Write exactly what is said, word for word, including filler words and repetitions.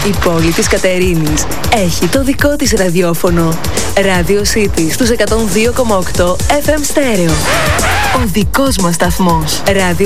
Η πόλη της Κατερίνης έχει το δικό της ραδιόφωνο. Radio City στους εκατόν δύο κόμμα οκτώ εφ εμ στέρεο. Ο δικός μας σταθμός. Radio